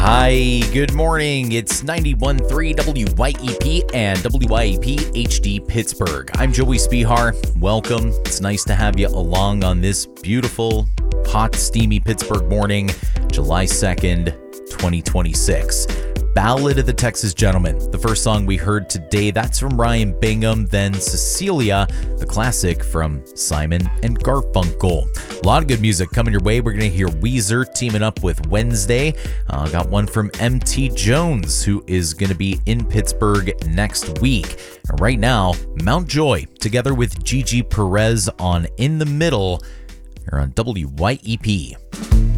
Hi, good morning. It's 91.3 WYEP and WYEP HD Pittsburgh. I'm Joey Spihar. Welcome. It's nice to have you along on this beautiful, hot, steamy Pittsburgh morning, July 2nd, 2026. Ballad of the Texas Gentleman. The first song we heard today, that's from Ryan Bingham. Then Cecilia, the classic from Simon and Garfunkel. A lot of good music coming your way. We're going to hear Weezer teaming up with Wednesday. Got one from MT Jones, who is going to be in Pittsburgh next week. And right now, Mount Joy, together with Gigi Perez on In the Middle, here on WYEP.